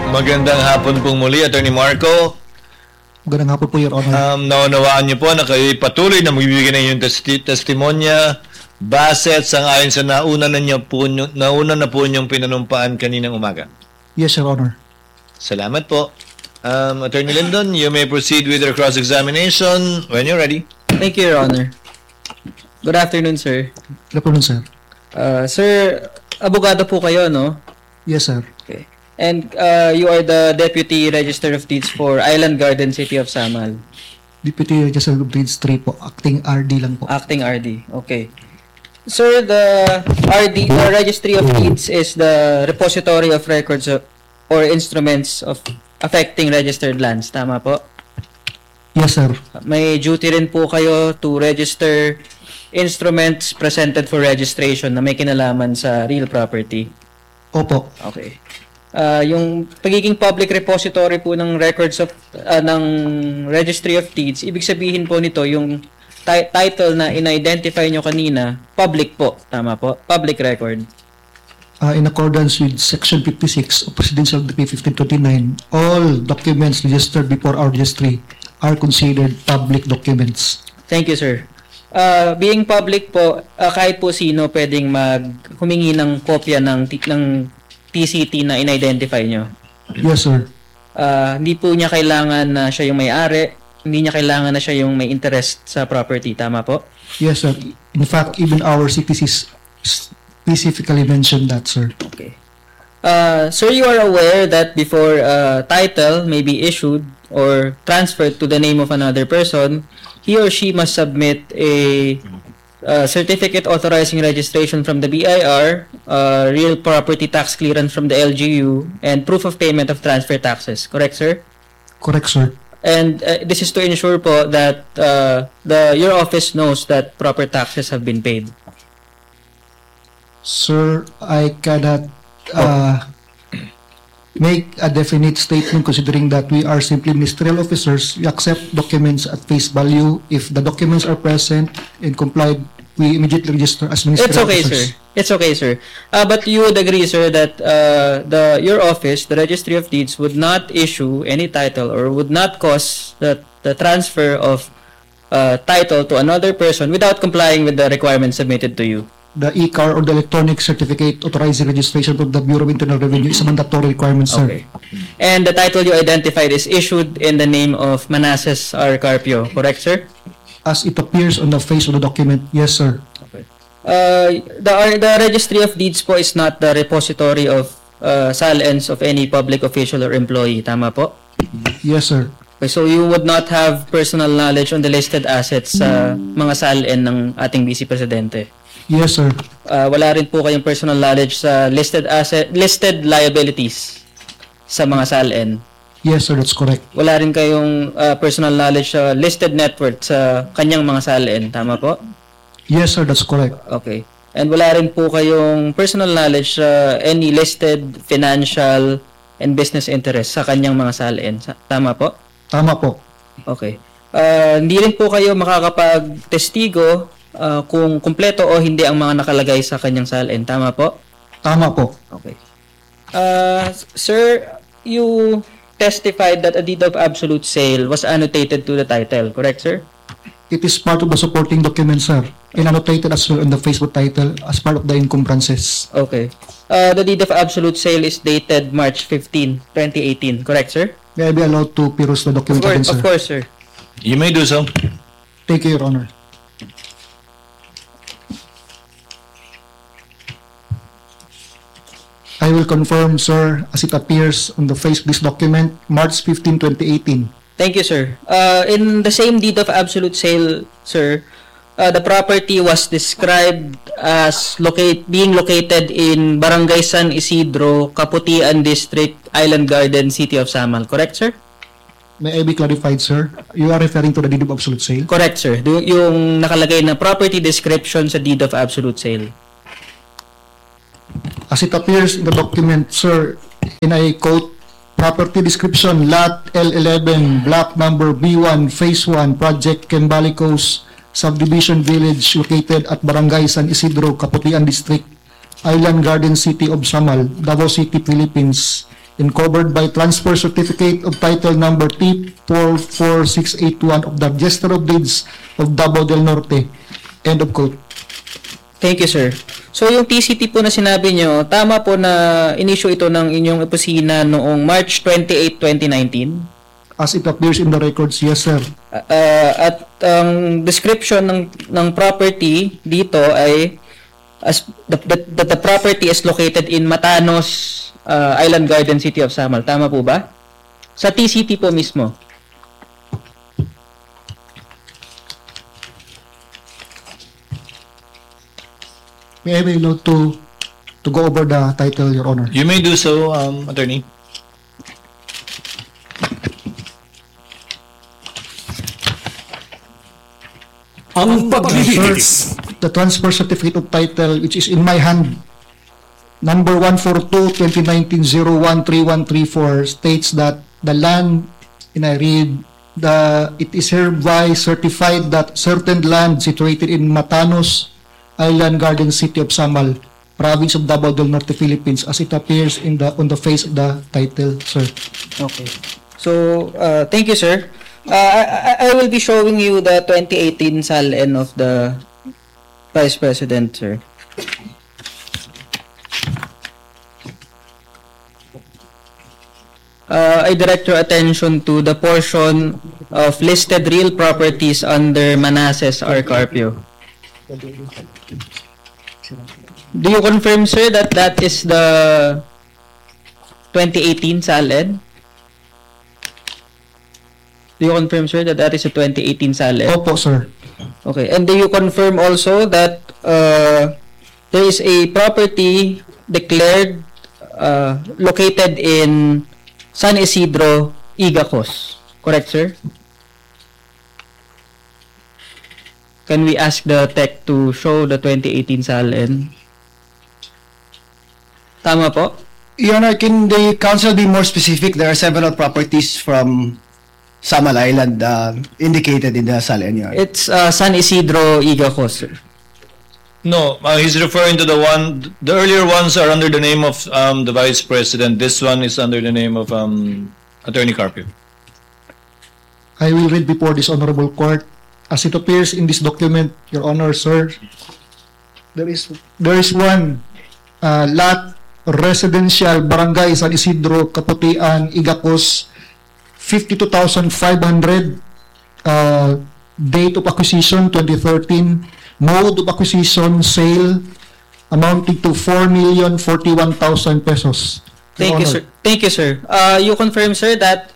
Magandang hapon pong muli, Attorney Marco. Magandang hapon po, Your Honor. Naunawaan niyo po na kayo patuloy na magbibigay ng inyong testimonya base at sangayon sa nauna na po niyong pinanumpaan kaninang umaga. Yes, Your Honor. Salamat po. Attorney Lyndon, you may proceed with your cross-examination when you're ready. Thank you, Your Honor. Good afternoon, sir. Good afternoon, sir. Sir, abogado po kayo, no? Yes, sir. Okay. And you are the Deputy Register of Deeds for Island Garden, City of Samal. Deputy Register of Deeds 3 po. Acting RD lang po. Acting RD. Okay. Sir, the Registry of Deeds is the repository of records or instruments of affecting registered lands. Tama po? Yes, sir. May duty rin po kayo to register instruments presented for registration na may kinalaman sa real property. Opo. Okay. Yung pagiging public repository po ng records of ng Registry of Deeds, ibig sabihin po nito yung title na in-identify nyo kanina, public po. Tama po? Public record. In accordance with Section 56 of Presidential Decree 1529, all documents registered before our registry are considered public documents. Thank you, sir. Being public po, kahit po sino pwedeng humingi ng kopya ng TCT na in-identify nyo. Yes, sir. Hindi po niya kailangan na siya yung may-ari, hindi niya kailangan na siya yung may interest sa property. Tama po? Yes, sir. In fact, even our CPCs specifically mentioned that, sir. Okay. Sir, you are aware that before title may be issued or transferred to the name of another person, he or she must submit a certificate authorizing registration from the BIR, real property tax clearance from the LGU, and proof of payment of transfer taxes. Correct, sir? Correct, sir. And this is to ensure po that your office knows that proper taxes have been paid. Sir, I cannot make a definite statement considering that we are simply ministerial officers. We accept documents at face value. If the documents are present and complied, we immediately register as ministerial officers. It's okay, sir. But you would agree, sir, that your office, the Registry of Deeds, would not issue any title or would not cause the transfer of title to another person without complying with the requirements submitted to you. The e-car or the electronic certificate authorizing registration from the Bureau of Internal Revenue is a mandatory requirement, sir. Okay. And the title you identified is issued in the name of Manassas R. Carpio, correct, sir? As it appears on the face of the document, yes, sir. Okay. The Registry of Deeds po is not the repository of SALNs of any public official or employee. Tama po? Yes, sir. Okay, so you would not have personal knowledge on the listed assets sa mga SALN ng ating Vice Presidente? Yes, sir. Wala rin po kayong personal knowledge sa listed liabilities sa mga SALN? Yes, sir, that's correct. Wala rin kayong personal knowledge sa listed net worth sa kanyang mga SALN, tama po? Yes, sir, that's correct. Okay. And wala rin po kayong personal knowledge sa any listed financial and business interests sa kanyang mga SALN, tama po? Tama po. Okay. Hindi rin po kayo makakapag-testigo kung kumpleto o hindi ang mga nakalagay sa kanyang SALN, tama po? Tama po. Okay. Sir, you testified that a deed of absolute sale was annotated to the title, correct, sir? It is part of the supporting document, sir, and annotated as well on the Facebook title as part of the encumbrances. Okay. The deed of absolute sale is dated March 15, 2018, correct, sir? May I be allowed to peruse the document again, sir? Of course, sir. You may do so. Thank you, Your Honor. I will confirm, sir, as it appears on the face of this document, March 15, 2018. Thank you, sir. In the same deed of absolute sale, sir, the property was described as being located in Barangay San Isidro, Kaputian District, Island Garden, City of Samal. Correct, sir? May I be clarified, sir? You are referring to the deed of absolute sale? Correct, sir. Yung nakalagay na property description sa deed of absolute sale. As it appears in the document, sir, and I quote, property description, lot L11, block number B1, phase 1, project Kembalicos, subdivision village located at Barangay San Isidro, Kaputian District, Island Garden, City of Samal, Davao City, Philippines, and covered by transfer certificate of title number T44681 of the Register of Deeds of Davao del Norte. End of quote. Thank you, sir. So, yung TCT po na sinabi nyo, tama po na in-issue ito ng inyong opisina noong March 28, 2019? As it appears in the records, yes, sir. At ang description ng property dito ay as the property is located in Matanos, Island Garden, City of Samal. Tama po ba? Sa TCT po mismo. May I be allowed to go over the title, Your Honor? You may do so, Attorney. Ang paglilitis. The transfer certificate of title, which is in my hand, number 142-2019-013134, states that the land, and I read, it is hereby certified that certain land situated in Matanos, Island Garden, City of Samal, Province of Davao del Norte, Philippines, as it appears on the face of the title, sir. Okay. So, thank you, sir. I will be showing you the 2018 SALN of the Vice President, sir. I direct your attention to the portion of listed real properties under Manassas R. Carpio. Do you confirm, sir, that that is the 2018 SALN? Do you confirm, sir, that that is a 2018 SALN? Opo, sir. Okay. And do you confirm also that there is a property declared located in San Isidro, Igacos? Correct, sir? Can we ask the tech to show the 2018 SALN? Tama po? Your Honor, can the council be more specific? There are several properties from Samal Island indicated in the SALN, Your Honor. It's San Isidro, Igacos, sir. No, he's referring to the earlier ones are under the name of the Vice President. This one is under the name of Attorney Carpio. I will read before this honorable court. As it appears in this document, Your Honor, sir, there is one lot residential barangay San Isidro, Kaputian, Igacos, 52,500, date of acquisition 2013, mode of acquisition sale amounting to 4,041,000 pesos. Your Thank you, Honor. sir. Thank you, sir. You confirm, sir, that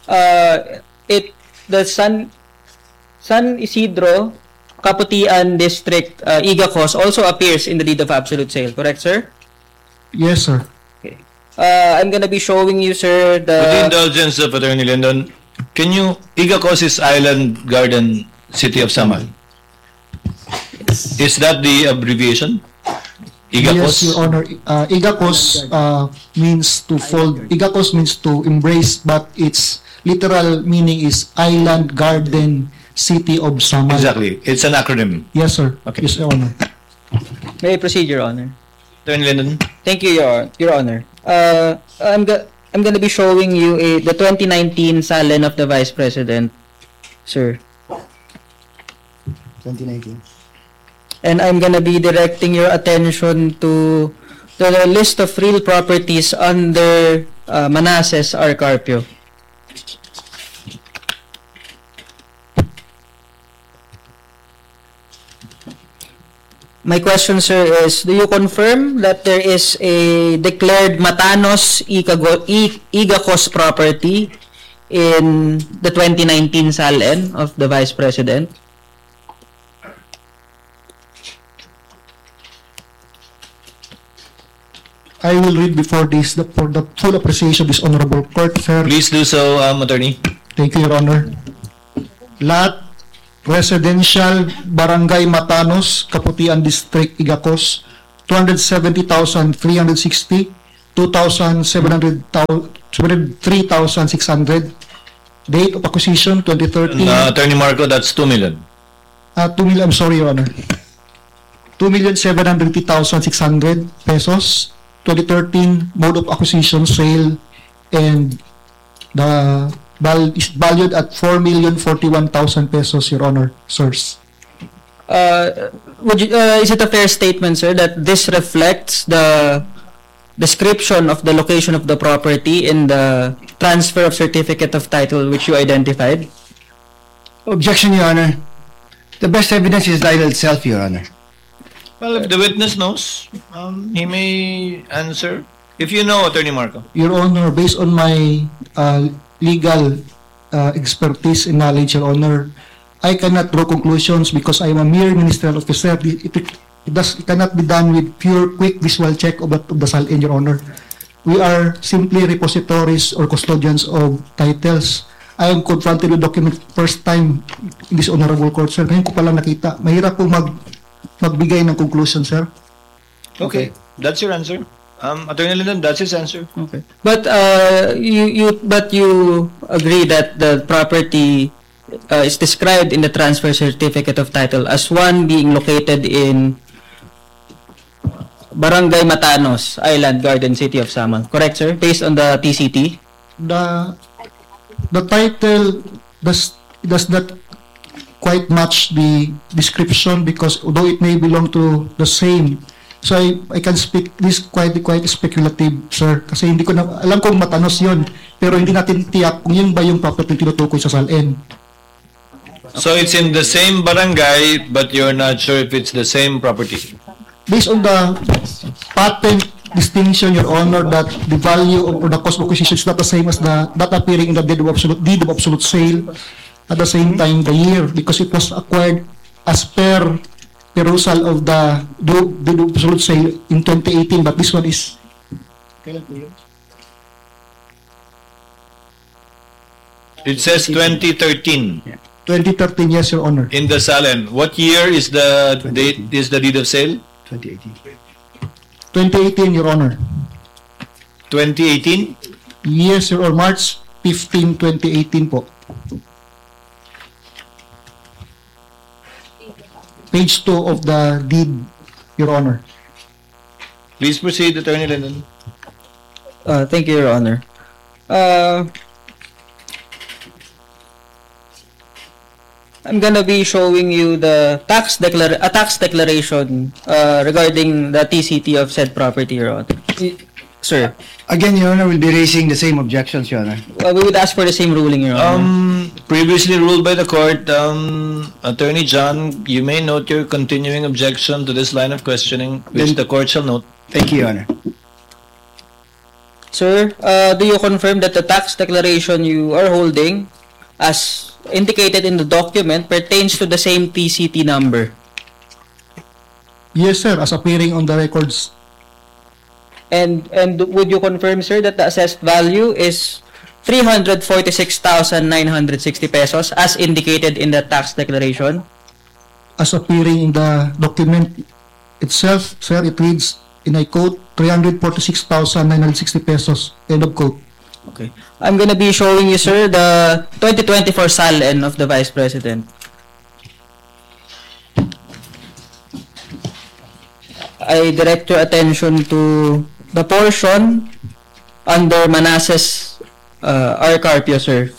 the San Isidro, Kaputian District, Igacos also appears in the deed of absolute sale. Correct, sir? Yes, sir. Okay. I'm gonna be showing you, sir, With the indulgence of Attorney Lyndon, can you, Igacos is Island Garden, City of Samal. Is that the abbreviation? Yes, Your Igacos? Honor. Igacos means to fold. Igacos means to embrace, but its literal meaning is Island Garden, City of Samal. Exactly. It's an acronym. Yes, sir. Okay. Yes, Your Honor. May I proceed, Your Honor? Attorney Lyndon? Thank you, Your Honor. I'm gonna be showing you the 2019 SALN of the Vice President, sir. 2019. And I'm gonna be directing your attention to the list of real properties under Manassas R. Carpio. My question, sir, is, do you confirm that there is a declared Matanos Igacos property in the 2019 SALN of the Vice President? I will read before this for the full appreciation of this honorable court, sir. Please do so, Attorney. Thank you, Your Honor. Lot Residential Barangay Matanos, Kaputian District, Igacos, 270,360, 3,600. Date of acquisition 2013. Attorney Marco, that's 2 million. 2 million, I'm sorry, Your Honor. 2,750,600 pesos. 2013, mode of acquisition, sale, and the is valued at 4,041,000 pesos, Your Honor, sirs. Is it a fair statement, sir, that this reflects the description of the location of the property in the transfer of certificate of title which you identified? Objection, Your Honor. The best evidence is title itself, Your Honor. Well, if the witness knows, he may answer. If you know, Attorney Marco. Your Honor, based on my legal expertise and knowledge, Your Honor, I cannot draw conclusions because I am a mere ministerial officer. It cannot be done with pure, quick visual check of the SALN, Your Honor. We are simply repositories or custodians of titles. I am confronted with document first time in this honorable court, sir. Ngayon ko palang nakita. Mahirap po magbigay ng conclusion, sir. Okay, that's your answer. Attorney Linden, that's his answer. Okay. But you agree that the property is described in the transfer certificate of title as one being located in Barangay Matanos, Island Garden, City of Samal. Correct, sir? Based on the TCT? The title does not quite match the description because although it may belong to the same, so I can speak this quite speculative, sir, kasi hindi ko na alam kung Matanos yon, pero hindi natin tiyak kung yun ba yung property tinutukoy sa SALN. So it's in the same barangay, but you're not sure if it's the same property. Based on the patent distinction, Your Honor, that the value or the cost of acquisition is not the same as that appearing in the deed of absolute sale at the same time the year, because it was acquired as per perusal of the deed of absolute sale in 2018, but this one is It says 2013 2013, yes, Your Honor. in the SALN. What year is the date? Is the deed of sale? 2018. 2018, Your Honor. 2018. Yes, Your Honor. March 15, 2018 po. Page 2 of the deed, Your Honor. Please proceed, Attorney Linden. Thank you, Your Honor. I'm gonna be showing you the tax declaration regarding the TCT of said property, Your Honor. Sir, Again, Your Honor, we'll be raising the same objections, Your Honor. we would ask for the same ruling, Your Honor. Previously ruled by the court, Attorney John, you may note your continuing objection to this line of questioning, which the court shall note. Thank you, Your Honor. Sir, do you confirm that the tax declaration you are holding, as indicated in the document, pertains to the same TCT number? Yes, sir, as appearing on the records. And would you confirm, sir, that the assessed value is 346,960 pesos as indicated in the tax declaration? As appearing in the document itself, sir, it reads, and I quote, 346,960 pesos, end of quote. Okay. I'm gonna be showing you, sir, the 2024 SALN of the Vice President. I direct your attention to the portion under Manassas R. Carpio, sir,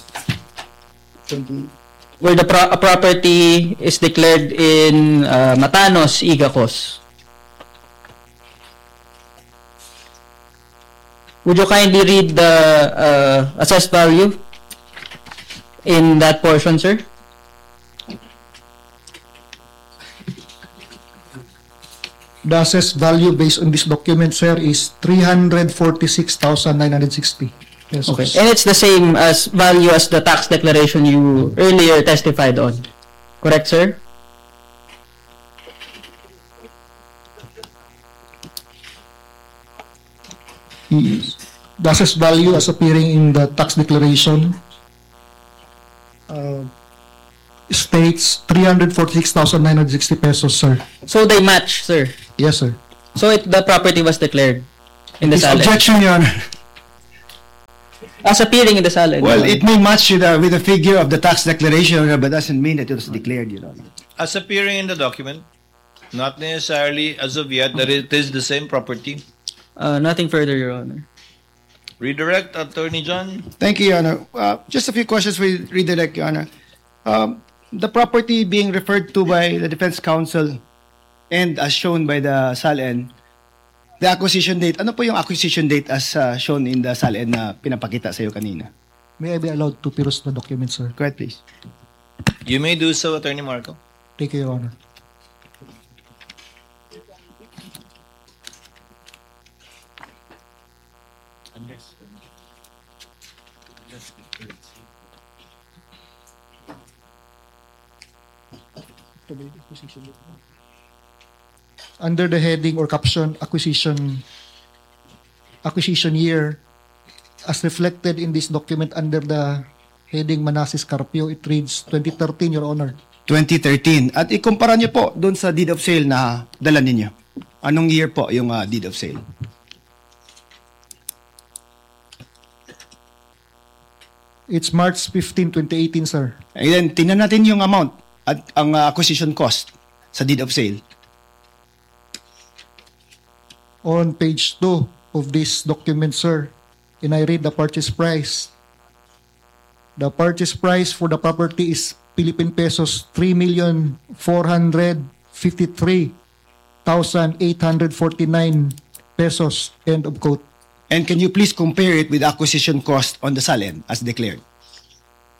where the property is declared in Matanos, Igacos. Would you kindly read the assessed value in that portion, sir? The assessed value based on this document, sir, is 346,960 pesos. Okay. And it's the same as value as the tax declaration you earlier testified on. Correct, sir? Yes. The assessed value as appearing in the tax declaration states 346,960 pesos, sir. So they match, sir. Yes, sir. So the property was declared in the SALN. Objection, Your Honor. As appearing in the SALN. Well, it may match with the figure of the tax declaration, Your Honor, but doesn't mean that it was declared, Your Honor. As appearing in the document, not necessarily as of yet that it is the same property. Nothing further, Your Honor. Redirect, Attorney John. Thank you, Your Honor. Just a few questions for redirect, Your Honor. The property being referred to by the defense counsel and as shown by the SALN, the acquisition date, ano po yung acquisition date as shown in the SALN na pinapakita sa iyo kanina? May I be allowed to peruse the document, sir? Go ahead, please. You may do so, Attorney Marco. Thank you, Your Honor. Under the heading or caption acquisition year, as reflected in this document under the heading Manasseh Carpio, it reads 2013, Your Honor. 2013. At ikumpara niyo po doon sa deed of sale na dala ninyo. Anong year po yung deed of sale? It's March 15, 2018, sir. And then, tingnan natin yung amount at ang acquisition cost sa deed of sale. On page 2 of this document, sir, and I read the purchase price. The purchase price for the property is Philippine pesos 3,453,849 pesos. End of quote. And can you please compare it with acquisition cost on the SALN as declared?